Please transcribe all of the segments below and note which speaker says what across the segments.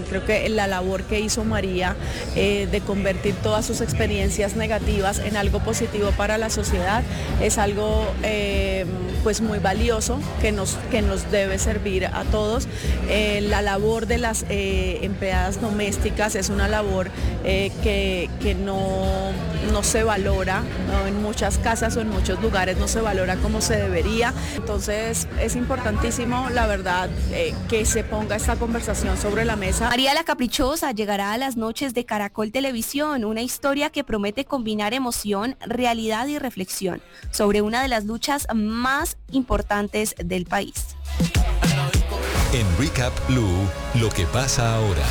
Speaker 1: Creo que la labor que hizo María de convertir todas sus experiencias negativas en algo positivo para la sociedad es algo pues muy valioso que nos debe servir a todos. La labor de las empleadas domésticas es una labor que no se valora, ¿no? En muchas casas o en muchos lugares no se valora como se debería. Entonces es importantísimo, la verdad, que se ponga esta conversación sobre la mesa.
Speaker 2: María la Caprichosa llegará a las noches de Caracol Televisión, una historia que promete combinar emoción, realidad y reflexión sobre una de las luchas más importantes del país.
Speaker 3: En Recap Blue, lo que pasa ahora.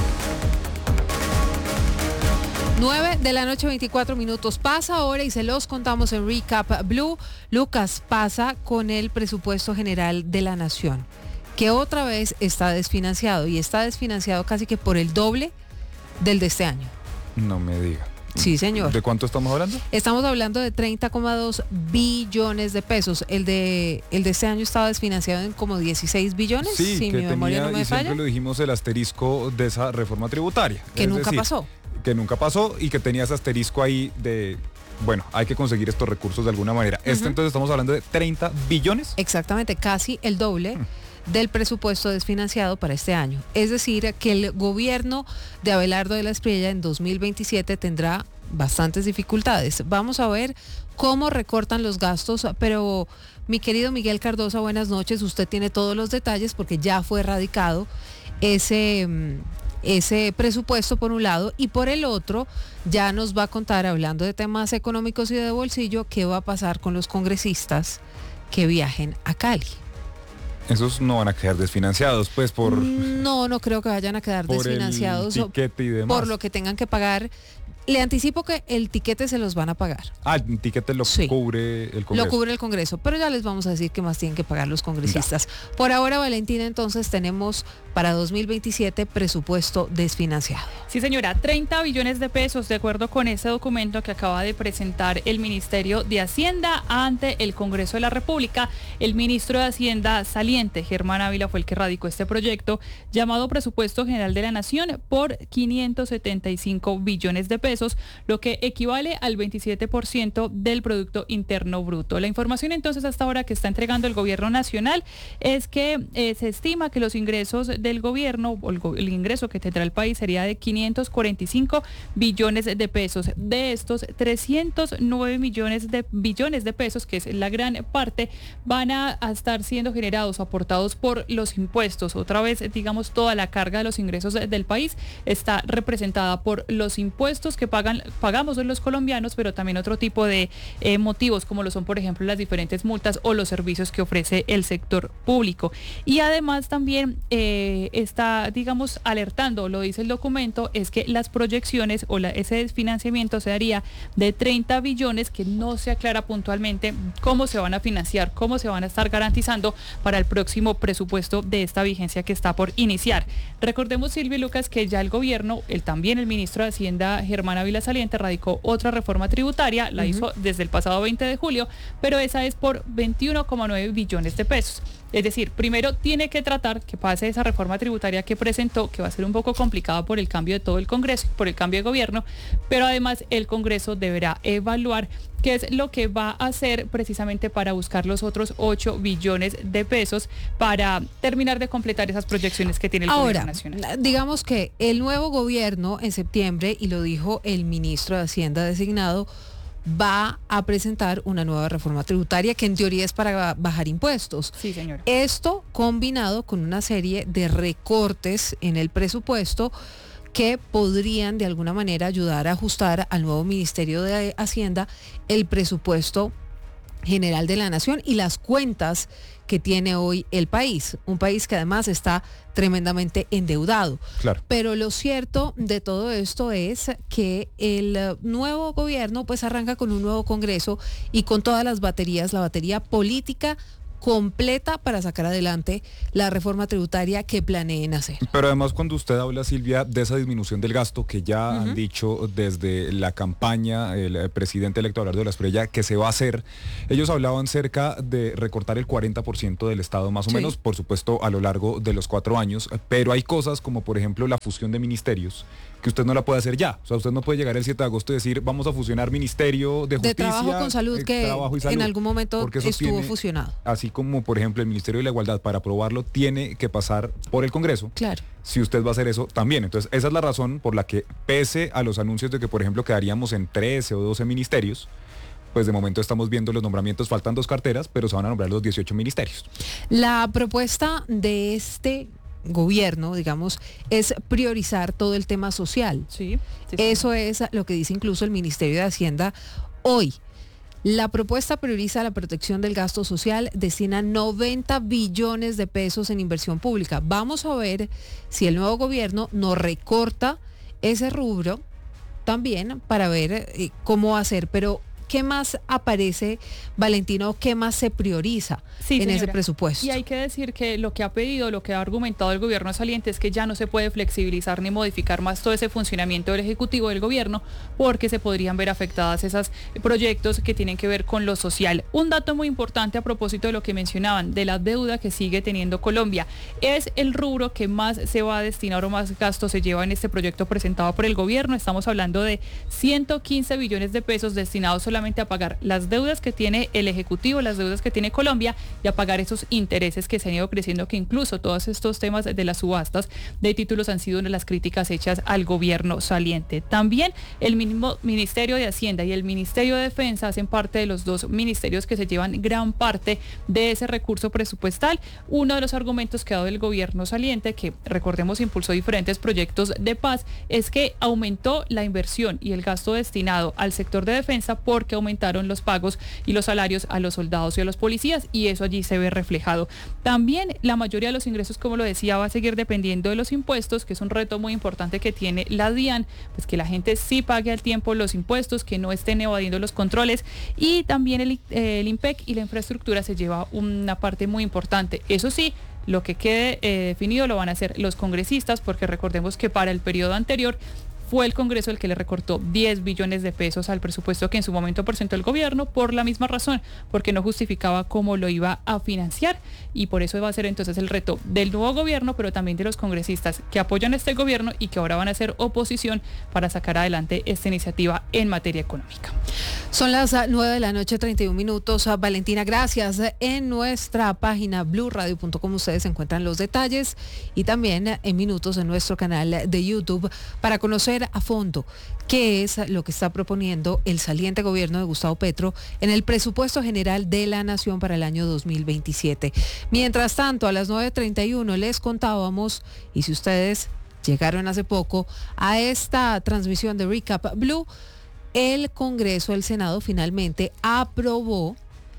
Speaker 4: 9:24 p.m. Pasa ahora y se los contamos en Recap Blue. Lucas, pasa con el presupuesto general de la Nación, que otra vez está desfinanciado y está desfinanciado casi que por el doble del de este año.
Speaker 5: No me diga.
Speaker 4: Sí, señor.
Speaker 5: ¿De cuánto estamos hablando?
Speaker 4: Estamos hablando de 30,2 billones de pesos. El de este año estaba desfinanciado en como 16 billones,
Speaker 5: sí,
Speaker 4: si mi memoria no me falla.
Speaker 5: Siempre lo dijimos, el asterisco de esa reforma tributaria.
Speaker 4: Que nunca pasó.
Speaker 5: Que nunca pasó y que tenía ese asterisco ahí de, bueno, hay que conseguir estos recursos de alguna manera. Entonces estamos hablando de 30 billones.
Speaker 4: Exactamente, casi el doble del presupuesto desfinanciado para este año. Es decir, que el gobierno de Abelardo de la Espriella en 2027 tendrá bastantes dificultades. Vamos a ver cómo recortan los gastos, pero mi querido Miguel Cardosa, buenas noches. Usted tiene todos los detalles porque ya fue radicado ese presupuesto por un lado, y por el otro ya nos va a contar, hablando de temas económicos y de bolsillo, qué va a pasar con los congresistas que viajen a Cali.
Speaker 5: Esos no van a quedar desfinanciados, pues por...
Speaker 4: No creo que vayan a quedar desfinanciados
Speaker 5: el tiquete y demás.
Speaker 4: Por lo que tengan que pagar. Le anticipo que el tiquete se los van a pagar.
Speaker 5: El tiquete lo cubre el Congreso.
Speaker 4: Lo cubre el Congreso, pero ya les vamos a decir qué más tienen que pagar los congresistas. Ya. Por ahora, Valentina, entonces tenemos para 2027 presupuesto desfinanciado.
Speaker 6: Sí, señora, 30 billones de pesos, de acuerdo con ese documento que acaba de presentar el Ministerio de Hacienda ante el Congreso de la República. El ministro de Hacienda saliente, Germán Ávila, fue el que radicó este proyecto llamado Presupuesto General de la Nación por 575 billones de pesos, lo que equivale al 27% del Producto Interno Bruto. La información entonces hasta ahora que está entregando el Gobierno Nacional es que se estima que los ingresos del gobierno, o el ingreso que tendrá el país sería de 545 billones de pesos. De estos, 309 billones de pesos, que es la gran parte, van a estar siendo generados o aportados por los impuestos. Otra vez, digamos, toda la carga de los ingresos del país está representada por los impuestos que pagamos los colombianos, pero también otro tipo de motivos, como lo son, por ejemplo, las diferentes multas o los servicios que ofrece el sector público. Y además también está, digamos, alertando, lo dice el documento, es que las proyecciones o ese desfinanciamiento se daría de 30 billones, que no se aclara puntualmente cómo se van a financiar, cómo se van a estar garantizando para el próximo presupuesto de esta vigencia que está por iniciar. Recordemos, Silvia y Lucas, que ya el gobierno, también el ministro de Hacienda, Germán Ávila Saliente, radicó otra reforma tributaria, la hizo desde el pasado 20 de julio, pero esa es por 21,9 billones de pesos. Es decir, primero tiene que tratar que pase esa reforma tributaria que presentó, que va a ser un poco complicada por el cambio de todo el Congreso, por el cambio de gobierno, pero además el Congreso deberá evaluar qué es lo que va a hacer precisamente para buscar los otros 8 billones de pesos para terminar de completar esas proyecciones que tiene el Gobierno Nacional.
Speaker 4: Ahora, digamos que el nuevo gobierno en septiembre, y lo dijo el ministro de Hacienda designado, va a presentar una nueva reforma tributaria que en teoría es para bajar impuestos.
Speaker 6: Sí, señor.
Speaker 4: Esto combinado con una serie de recortes en el presupuesto que podrían de alguna manera ayudar a ajustar al nuevo Ministerio de Hacienda el presupuesto general de la Nación y las cuentas que tiene hoy el país, un país que además está tremendamente endeudado.
Speaker 5: Claro.
Speaker 4: Pero lo cierto de todo esto es que el nuevo gobierno pues arranca con un nuevo Congreso y con todas las baterías, la batería política completa para sacar adelante la reforma tributaria que planeen hacer.
Speaker 5: Pero además, cuando usted habla, Silvia, de esa disminución del gasto que ya han dicho desde la campaña el presidente electo Abelardo de la Espriella que se va a hacer, ellos hablaban cerca de recortar el 40% del Estado más o menos, por supuesto a lo largo de los 4 años, pero hay cosas como por ejemplo la fusión de ministerios que usted no la puede hacer ya. O sea, usted no puede llegar el 7 de agosto y decir, vamos a fusionar Ministerio de Justicia,
Speaker 4: de Trabajo con Salud, que
Speaker 5: Trabajo y Salud,
Speaker 4: en algún momento estuvo fusionado.
Speaker 5: Así como, por ejemplo, el Ministerio de la Igualdad, para aprobarlo, tiene que pasar por el Congreso.
Speaker 4: Claro.
Speaker 5: Si usted va a hacer eso también. Entonces, esa es la razón por la que, pese a los anuncios de que, por ejemplo, quedaríamos en 13 o 12 ministerios, pues de momento estamos viendo los nombramientos, faltan 2 carteras, pero se van a nombrar los 18 ministerios.
Speaker 4: La propuesta de este gobierno, digamos, es priorizar todo el tema social.
Speaker 6: Sí.
Speaker 4: Eso es lo que dice incluso el Ministerio de Hacienda hoy. La propuesta prioriza la protección del gasto social, destina 90 billones de pesos en inversión pública. Vamos a ver si el nuevo gobierno no recorta ese rubro también para ver cómo hacer, pero ¿qué más aparece, Valentino? ¿Qué más se prioriza en ese presupuesto?
Speaker 6: Y hay que decir que lo que ha pedido, lo que ha argumentado el gobierno saliente es que ya no se puede flexibilizar ni modificar más todo ese funcionamiento del Ejecutivo del gobierno porque se podrían ver afectadas esos proyectos que tienen que ver con lo social. Un dato muy importante a propósito de lo que mencionaban, de la deuda que sigue teniendo Colombia, es el rubro que más se va a destinar o más gasto se lleva en este proyecto presentado por el gobierno. Estamos hablando de 115 billones de pesos destinados solamente a pagar las deudas que tiene el Ejecutivo, las deudas que tiene Colombia y a pagar esos intereses que se han ido creciendo, que incluso todos estos temas de las subastas de títulos han sido una de las críticas hechas al gobierno saliente. También el mismo Ministerio de Hacienda y el Ministerio de Defensa hacen parte de los 2 ministerios que se llevan gran parte de ese recurso presupuestal. Uno de los argumentos que ha dado el gobierno saliente, que recordemos impulsó diferentes proyectos de paz, es que aumentó la inversión y el gasto destinado al sector de defensa porque aumentaron los pagos y los salarios a los soldados y a los policías, y eso allí se ve reflejado. También la mayoría de los ingresos, como lo decía, va a seguir dependiendo de los impuestos, que es un reto muy importante que tiene la DIAN, pues que la gente sí pague al tiempo los impuestos, que no estén evadiendo los controles, y también el IMPEC y la infraestructura se lleva una parte muy importante. Eso sí, lo que quede definido lo van a hacer los congresistas, porque recordemos que para el periodo anterior fue el Congreso el que le recortó 10 billones de pesos al presupuesto que en su momento presentó el gobierno por la misma razón, porque no justificaba cómo lo iba a financiar, y por eso va a ser entonces el reto del nuevo gobierno, pero también de los congresistas que apoyan este gobierno y que ahora van a hacer oposición para sacar adelante esta iniciativa en materia económica.
Speaker 4: Son las 9:31 a.m. Valentina, gracias. En nuestra página bluradio.com ustedes encuentran los detalles y también en minutos en nuestro canal de YouTube para conocer a fondo qué es lo que está proponiendo el saliente gobierno de Gustavo Petro en el presupuesto general de la Nación para el año 2027. Mientras tanto, a las 9:31 les contábamos, y si ustedes llegaron hace poco a esta transmisión de Recap Blue, el Congreso, el Senado finalmente aprobó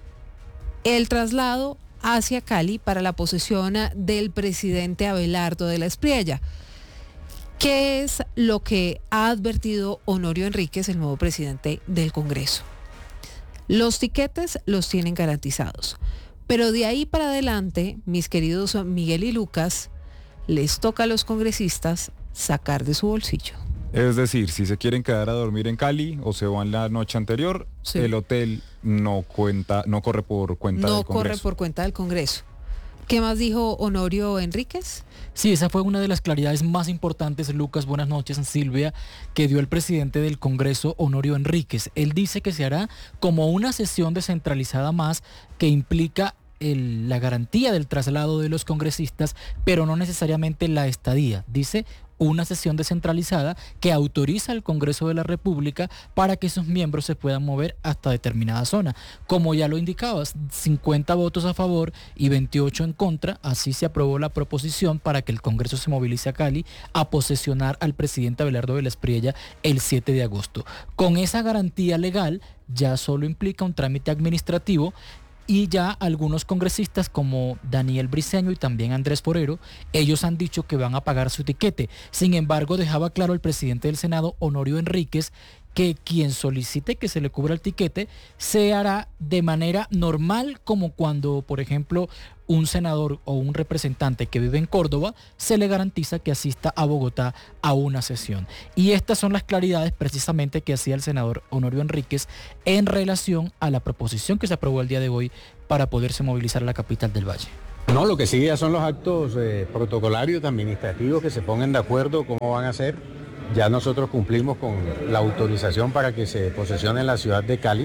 Speaker 4: el traslado hacia Cali para la posesión del presidente Abelardo de la Espriella. ¿Qué es lo que ha advertido Honorio Enríquez, el nuevo presidente del Congreso? Los tiquetes los tienen garantizados, pero de ahí para adelante, mis queridos Miguel y Lucas, les toca a los congresistas sacar de su bolsillo.
Speaker 5: Es decir, si se quieren quedar a dormir en Cali o se van la noche anterior, sí, el hotel no corre por cuenta del Congreso. No
Speaker 4: corre por cuenta del Congreso. ¿Qué más dijo Honorio Enríquez?
Speaker 7: Sí, esa fue una de las claridades más importantes, Lucas, buenas noches, Silvia, que dio el presidente del Congreso, Honorio Enríquez. Él dice que se hará como una sesión descentralizada más que implica la garantía del traslado de los congresistas, pero no necesariamente la estadía. Dice una sesión descentralizada que autoriza al Congreso de la República para que sus miembros se puedan mover hasta determinada zona. Como ya lo indicabas, 50 votos a favor y 28 en contra, así se aprobó la proposición para que el Congreso se movilice a Cali a posesionar al presidente Abelardo de la Espriella el 7 de agosto. Con esa garantía legal ya solo implica un trámite administrativo, y ya algunos congresistas como Daniel Briceño y también Andrés Forero, ellos han dicho que van a pagar su tiquete. Sin embargo, dejaba claro el presidente del Senado, Honorio Enríquez, que quien solicite que se le cubra el tiquete se hará de manera normal, como cuando, por ejemplo, un senador o un representante que vive en Córdoba se le garantiza que asista a Bogotá a una sesión. Y estas son las claridades precisamente que hacía el senador Honorio Enríquez en relación a la proposición que se aprobó el día de hoy para poderse movilizar a la capital del Valle.
Speaker 8: No, lo que sigue ya son los actos protocolarios administrativos que se pongan de acuerdo cómo van a ser. Ya nosotros cumplimos con la autorización para que se posesione en la ciudad de Cali.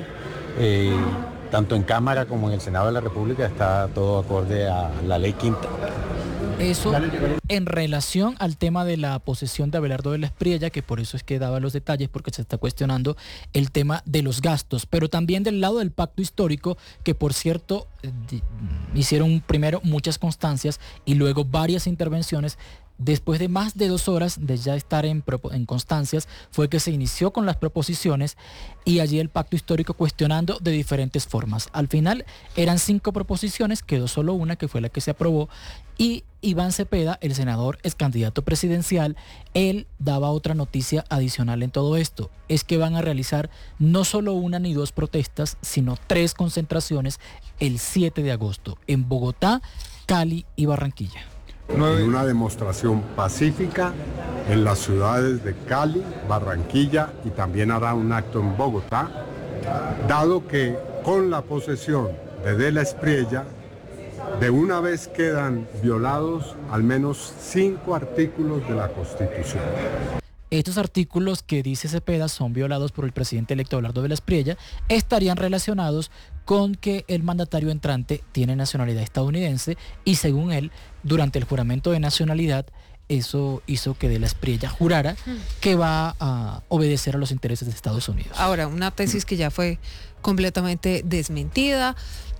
Speaker 8: Tanto en Cámara como en el Senado de la República está todo acorde a la ley quinta.
Speaker 7: Eso en relación al tema de la posesión de Abelardo de la Espriella, que por eso es que daba los detalles, porque se está cuestionando el tema de los gastos, pero también del lado del pacto histórico, que por cierto hicieron primero muchas constancias y luego varias intervenciones. Después de más de 2 horas de ya estar en constancias, fue que se inició con las proposiciones y allí el pacto histórico cuestionando de diferentes formas. Al final eran 5 proposiciones, quedó solo una que fue la que se aprobó, y Iván Cepeda, el senador, es candidato presidencial. Él daba otra noticia adicional en todo esto, es que van a realizar no solo 1 ni 2 protestas, sino 3 concentraciones el 7 de agosto en Bogotá, Cali y Barranquilla.
Speaker 9: En una demostración pacífica en las ciudades de Cali, Barranquilla, y también hará un acto en Bogotá, dado que con la posesión de la Espriella, de una vez quedan violados al menos 5 artículos de la Constitución.
Speaker 7: Estos artículos que dice Cepeda son violados por el presidente electo Abelardo de la Espriella, estarían relacionados con que el mandatario entrante tiene nacionalidad estadounidense y, según él, durante el juramento de nacionalidad, eso hizo que de la Espriella jurara que va a obedecer a los intereses de Estados Unidos.
Speaker 4: Ahora, una tesis que ya fue completamente desmentida.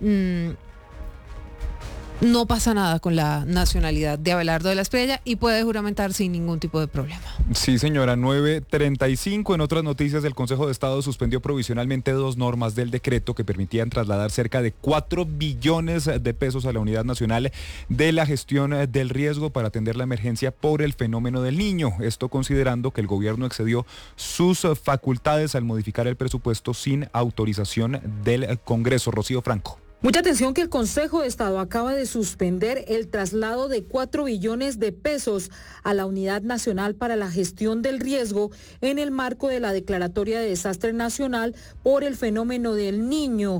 Speaker 4: No pasa nada con la nacionalidad de Abelardo de la Espriella y puede juramentar sin ningún tipo de problema.
Speaker 5: Sí, señora, 9:35. En otras noticias, el Consejo de Estado suspendió provisionalmente 2 normas del decreto que permitían trasladar cerca de 4 billones de pesos a la Unidad Nacional de la Gestión del Riesgo para atender la emergencia por el fenómeno del Niño. Esto considerando que el gobierno excedió sus facultades al modificar el presupuesto sin autorización del Congreso. Rocío Franco.
Speaker 10: Mucha atención que el Consejo de Estado acaba de suspender el traslado de 4 billones de pesos a la Unidad Nacional para la Gestión del Riesgo en el marco de la Declaratoria de Desastre Nacional por el fenómeno del Niño.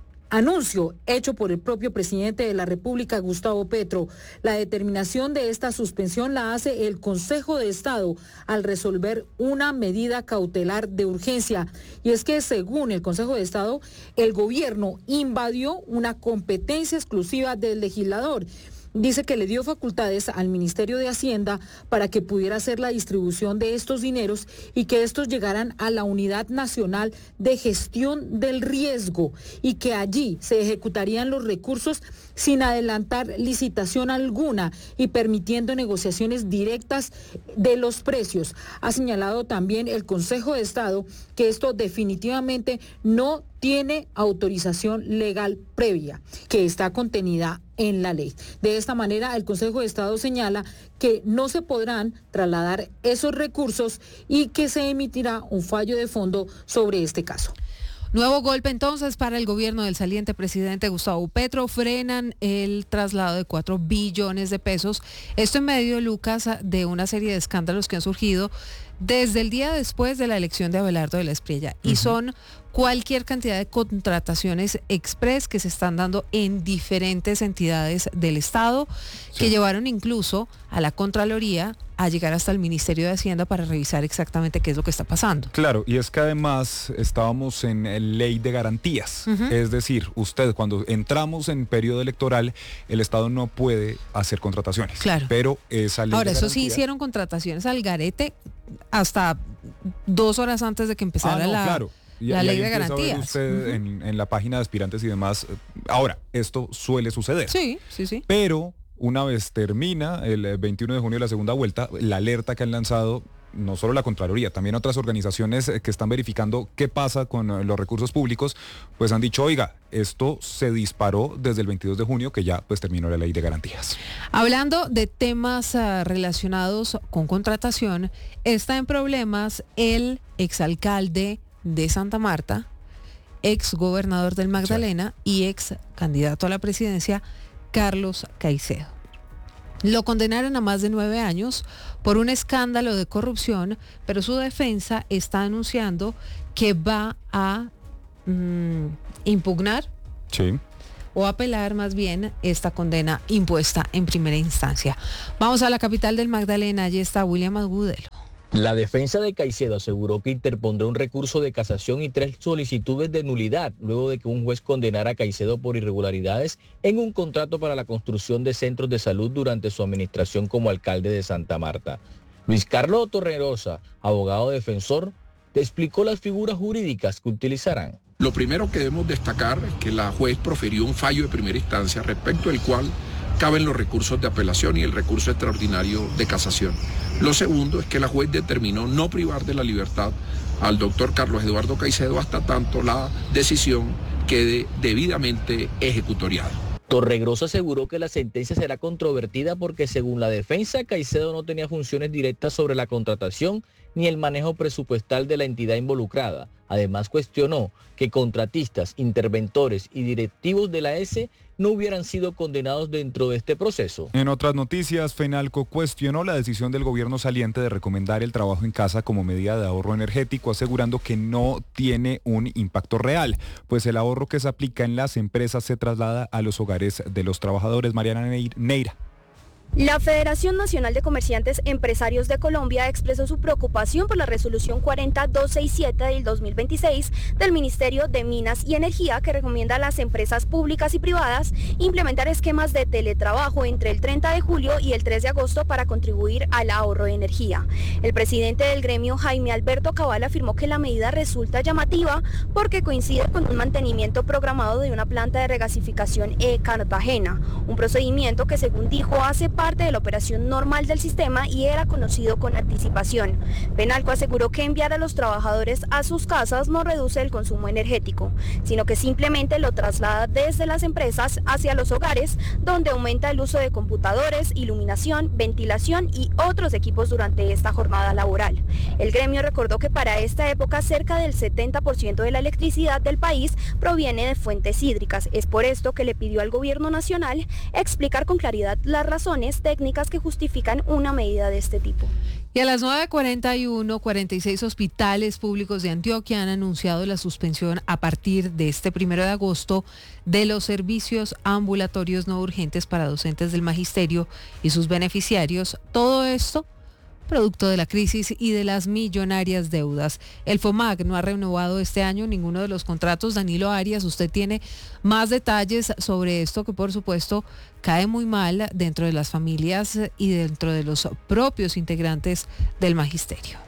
Speaker 10: Anuncio hecho por el propio presidente de la República, Gustavo Petro. La determinación de esta suspensión la hace el Consejo de Estado al resolver una medida cautelar de urgencia. Y es que, según el Consejo de Estado, el gobierno invadió una competencia exclusiva del legislador. Dice que le dio facultades al Ministerio de Hacienda para que pudiera hacer la distribución de estos dineros y que estos llegaran a la Unidad Nacional de Gestión del Riesgo y que allí se ejecutarían los recursos sin adelantar licitación alguna y permitiendo negociaciones directas de los precios. Ha señalado también el Consejo de Estado que esto definitivamente no tiene autorización legal previa, que está contenida en la ley. De esta manera, el Consejo de Estado señala que no se podrán trasladar esos recursos y que se emitirá un fallo de fondo sobre este caso.
Speaker 4: Nuevo golpe entonces para el gobierno del saliente presidente Gustavo Petro. Frenan el traslado de 4 billones de pesos. Esto en medio, Lucas, de una serie de escándalos que han surgido desde el día después de la elección de Abelardo de la Espriella. Y son cualquier cantidad de contrataciones express que se están dando en diferentes entidades del Estado, que llevaron incluso a la Contraloría a llegar hasta el Ministerio de Hacienda para revisar exactamente qué es lo que está pasando.
Speaker 5: Claro, y es que además estábamos en ley de garantías. Es decir, usted cuando entramos en periodo electoral, el Estado no puede hacer contrataciones.
Speaker 4: Claro.
Speaker 5: Pero esa ley
Speaker 4: Ahora,
Speaker 5: de
Speaker 4: eso
Speaker 5: garantías...
Speaker 4: sí hicieron contrataciones al garete hasta 2 horas antes de que empezara la ley de garantías.
Speaker 5: Usted en la página de aspirantes y demás. Ahora, esto suele suceder.
Speaker 4: Sí.
Speaker 5: Pero una vez termina el 21 de junio la segunda vuelta, la alerta que han lanzado no solo la Contraloría, también otras organizaciones que están verificando qué pasa con los recursos públicos, pues han dicho, oiga, esto se disparó desde el 22 de junio, que ya pues terminó la ley de garantías.
Speaker 4: Hablando de temas relacionados con contratación, está en problemas el exalcalde de Santa Marta, ex gobernador del Magdalena y ex candidato a la presidencia, Carlos Caicedo. Lo condenaron a más de 9 años por un escándalo de corrupción, pero su defensa está anunciando que va a impugnar o apelar más bien esta condena impuesta en primera instancia. Vamos a la capital del Magdalena, allí está William Agudelo.
Speaker 11: La defensa de Caicedo aseguró que interpondrá un recurso de casación y 3 solicitudes de nulidad luego de que un juez condenara a Caicedo por irregularidades en un contrato para la construcción de centros de salud durante su administración como alcalde de Santa Marta. Luis Carlos Torregrosa, abogado defensor, te explicó las figuras jurídicas que utilizarán.
Speaker 12: Lo primero que debemos destacar es que la juez profirió un fallo de primera instancia respecto al cual caben los recursos de apelación y el recurso extraordinario de casación. Lo segundo es que la juez determinó no privar de la libertad al doctor Carlos Eduardo Caicedo hasta tanto la decisión quede debidamente ejecutoriada.
Speaker 11: Torregrosa aseguró que la sentencia será controvertida porque según la defensa, Caicedo no tenía funciones directas sobre la contratación ni el manejo presupuestal de la entidad involucrada. Además cuestionó que contratistas, interventores y directivos de la S no hubieran sido condenados dentro de este proceso.
Speaker 5: En otras noticias, FENALCO cuestionó la decisión del gobierno saliente de recomendar el trabajo en casa como medida de ahorro energético, asegurando que no tiene un impacto real, pues el ahorro que se aplica en las empresas se traslada a los hogares de los trabajadores. Mariana Neira.
Speaker 13: La Federación Nacional de Comerciantes Empresarios de Colombia expresó su preocupación por la resolución 40267 del 2026 del Ministerio de Minas y Energía, que recomienda a las empresas públicas y privadas implementar esquemas de teletrabajo entre el 30 de julio y el 3 de agosto para contribuir al ahorro de energía. El presidente del gremio, Jaime Alberto Cabal, afirmó que la medida resulta llamativa porque coincide con un mantenimiento programado de una planta de regasificación Cartagena, un procedimiento que, según dijo, hace parte de la operación normal del sistema y era conocido con anticipación. FENALCO aseguró que enviar a los trabajadores a sus casas no reduce el consumo energético, sino que simplemente lo traslada desde las empresas hacia los hogares, donde aumenta el uso de computadores, iluminación, ventilación y otros equipos durante esta jornada laboral. El gremio recordó que para esta época cerca del 70% de la electricidad del país proviene de fuentes hídricas. Es por esto que le pidió al gobierno nacional explicar con claridad las razones técnicas que justifican una medida de este tipo.
Speaker 4: Y a las 9:41, 46 hospitales públicos de Antioquia han anunciado la suspensión a partir de este 1 de agosto de los servicios ambulatorios no urgentes para docentes del magisterio y sus beneficiarios. Todo esto producto de la crisis y de las millonarias deudas. El FOMAC no ha renovado este año ninguno de los contratos. Danilo Arias, usted tiene más detalles sobre esto que por supuesto cae muy mal dentro de las familias y dentro de los propios integrantes del magisterio.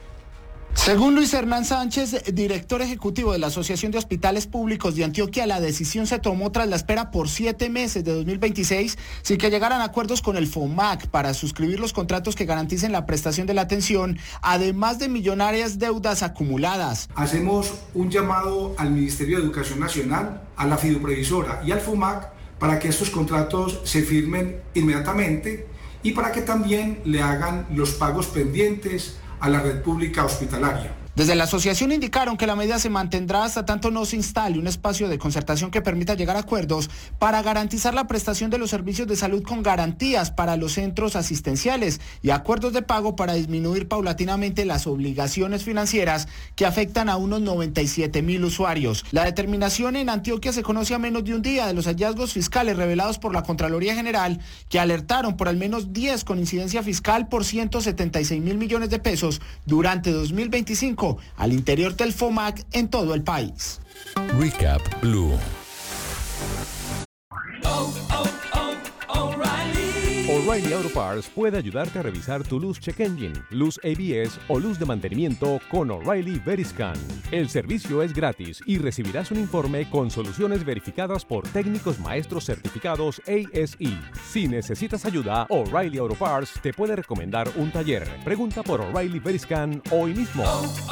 Speaker 14: Según Luis Hernán Sánchez, director ejecutivo de la Asociación de Hospitales Públicos de Antioquia, la decisión se tomó tras la espera por 7 meses de 2026 sin que llegaran a acuerdos con el FOMAC para suscribir los contratos que garanticen la prestación de la atención, además de millonarias deudas acumuladas.
Speaker 15: Hacemos un llamado al Ministerio de Educación Nacional, a la fiduprevisora y al FOMAC para que estos contratos se firmen inmediatamente y para que también le hagan los pagos pendientes a la red pública hospitalaria.
Speaker 14: Desde la asociación indicaron que la medida se mantendrá hasta tanto no se instale un espacio de concertación que permita llegar a acuerdos para garantizar la prestación de los servicios de salud con garantías para los centros asistenciales y acuerdos de pago para disminuir paulatinamente las obligaciones financieras que afectan a unos 97.000 usuarios. La determinación en Antioquia se conoce a menos de un día de los hallazgos fiscales revelados por la Contraloría General, que alertaron por al menos 10 con incidencia fiscal por 176.000 millones de pesos durante 2025 al interior del FOMAC en todo el país.
Speaker 3: Recap Blue.
Speaker 16: O'Reilly Auto Parts puede ayudarte a revisar tu luz check engine, luz ABS o luz de mantenimiento con O'Reilly Veriscan. El servicio es gratis y recibirás un informe con soluciones verificadas por técnicos maestros certificados ASE. Si necesitas ayuda, O'Reilly Auto Parts te puede recomendar un taller. Pregunta por O'Reilly Veriscan hoy mismo.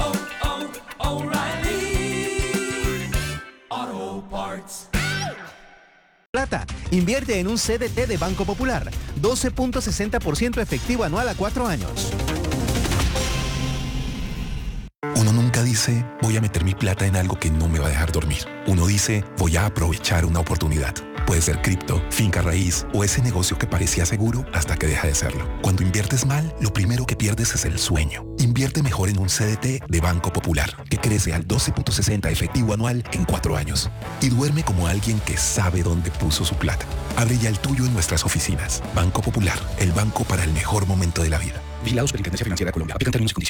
Speaker 17: O'Reilly Auto Parts.
Speaker 18: Plata. Invierte en un CDT de Banco Popular. 12.60% efectivo anual a 4 años.
Speaker 19: Uno nunca dice, voy a meter mi plata en algo que no me va a dejar dormir. Uno dice, voy a aprovechar una oportunidad. Puede ser cripto, finca raíz o ese negocio que parecía seguro hasta que deja de serlo. Cuando inviertes mal, lo primero que pierdes es el sueño. Invierte mejor en un CDT de Banco Popular, que crece al 12.60 efectivo anual en 4 años. Y duerme como alguien que sabe dónde puso su plata. Abre ya el tuyo en nuestras oficinas. Banco Popular, el banco para el mejor momento de la vida.
Speaker 20: Vigilado Superintendencia Financiera de Colombia. Aplican términos y condiciones.